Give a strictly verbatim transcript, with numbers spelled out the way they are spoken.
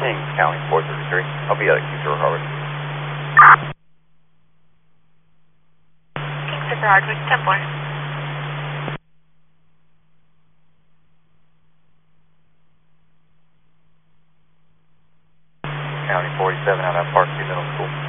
King County four thirty-three. I'll be at King Harvard. King Super Hardwick, ten four. County forty-seven out of Parkview Middle School.